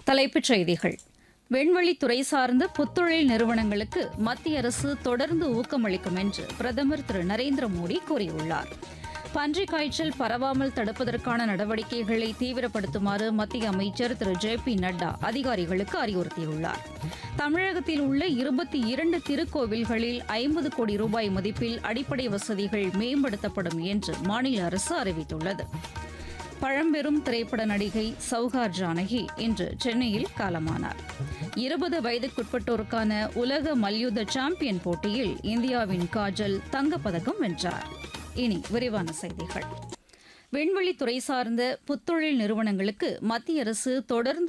தலைப்புச் செய்திகள். விண்வெளித்துறை சார்ந்த புத்தொழில் நிறுவனங்களுக்கு மத்திய அரசு தொடர்ந்து ஊக்கமளிக்கும் என்று பிரதமர் திரு நரேந்திர மோடி கூறியுள்ளார். பன்றிக் காய்ச்சல் பரவாமல் தடுப்பதற்கான நடவடிக்கைகளை தீவிரப்படுத்துமாறு மத்திய அமைச்சர் திரு ஜே.பி. நட்டா அதிகாரிகளுக்கு அறிவுறுத்தியுள்ளார். தமிழகத்தில் உள்ள 22 திருக்கோவில்களில் 50 கோடி ரூபாய் மதிப்பில் அடிப்படை வசதிகள் மேம்படுத்தப்படும் என்று மாநில அரசு அறிவித்துள்ளது. பழம்பெரும் திரைப்பட நடிகை சௌகார் ஜானகி இன்று சென்னையில் காலமானார். 20 வயதுக்குட்பட்டோருக்கான உலக மல்யுத்த சாம்பியன் போட்டியில் இந்தியாவின் காஜல் தங்கப்பதக்கம் வென்றார். இனி விரிவான செய்திகள். விண்வெளித்துறை சார்ந்த புத்தொழில் நிறுவனங்களுக்கு மத்திய அரசு தொடர்ந்து